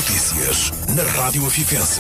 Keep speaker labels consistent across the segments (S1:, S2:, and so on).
S1: Notícias na Rádio Afifense.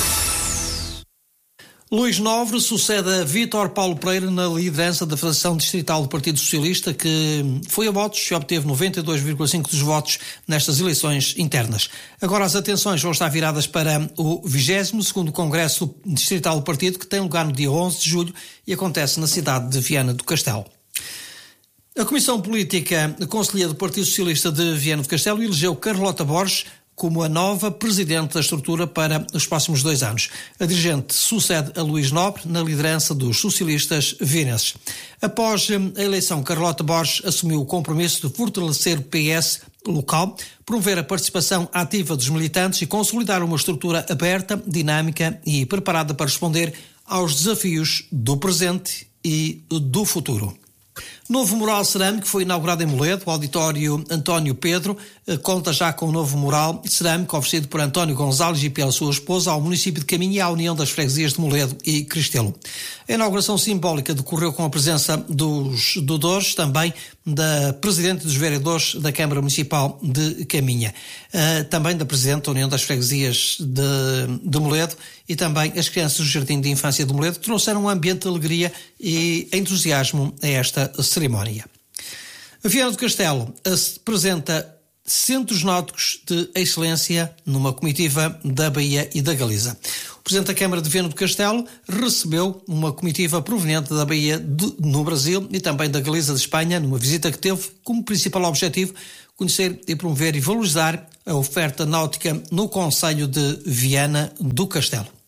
S2: Luís Nobre sucede a Vítor Paulo Pereira na liderança da Federação Distrital do Partido Socialista, que foi a votos e obteve 92,5% dos votos nestas eleições internas. Agora as atenções vão estar viradas para o 20º Congresso Distrital do Partido, que tem lugar no dia 11 de julho e acontece na cidade de Viana do Castelo. A Comissão Política Conselhia do Partido Socialista de Viana do Castelo elegeu Carlota Borges como a nova presidente da estrutura para os próximos 2 anos. A dirigente sucede a Luís Nobre na liderança dos socialistas vienenses. Após a eleição, Carlota Borges assumiu o compromisso de fortalecer o PS local, promover a participação ativa dos militantes e consolidar uma estrutura aberta, dinâmica e preparada para responder aos desafios do presente e do futuro. Novo mural cerâmico foi inaugurado em Moledo. O auditório António Pedro conta já com o novo mural cerâmico oferecido por António Gonzalez e pela sua esposa ao município de Caminha e à União das Freguesias de Moledo e Cristelo. A inauguração simbólica decorreu com a presença dos doadores, também da Presidente dos Vereadores da Câmara Municipal de Caminha, também da Presidente da União das Freguesias de Moledo e também as crianças do Jardim de Infância de Moledo, que trouxeram um ambiente de alegria e entusiasmo a esta cerimónia. A Viana do Castelo apresenta Centros Náuticos de Excelência numa comitiva da Bahia e da Galiza. O Presidente da Câmara de Viana do Castelo recebeu uma comitiva proveniente da Bahia no Brasil e também da Galiza de Espanha, numa visita que teve como principal objetivo conhecer e promover e valorizar a oferta náutica no concelho de Viana do Castelo.